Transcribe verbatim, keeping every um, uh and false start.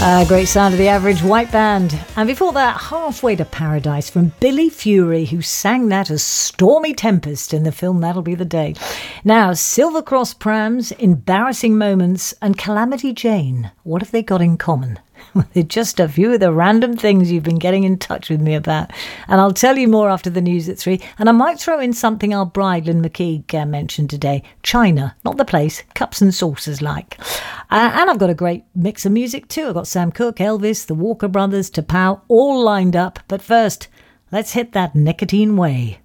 Uh, great sound of the Average White Band. And before that, Halfway to Paradise from Billy Fury, who sang that as Stormy Tempest in the film That'll Be the Day. Now, Silver Cross Prams, Embarrassing Moments, and Calamity Jane. What have they got in common? They're just a few of the random things you've been getting in touch with me about. And I'll tell you more after the news at three. And I might throw in something our bride, Lynn McKeague, uh, mentioned today. China, not the place, cups and saucers like. Uh, and I've got a great mix of music too. I've got Sam Cooke, Elvis, the Walker Brothers, Tapao, all lined up. But first, let's hit that nicotine way.